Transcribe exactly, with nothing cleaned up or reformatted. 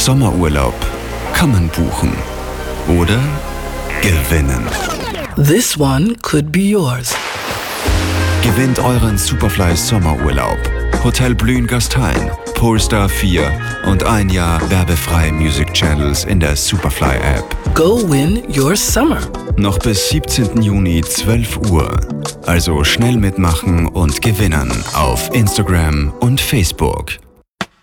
Sommerurlaub kann man buchen oder gewinnen. This one could be yours. Gewinnt euren Superfly Sommerurlaub. Hotel Blühen Gastein, Polestar vier und ein Jahr werbefreie Music Channels in der Superfly App. Go win your summer. Noch bis siebzehnten Juni zwölf Uhr. Also schnell mitmachen und gewinnen auf Instagram und Facebook.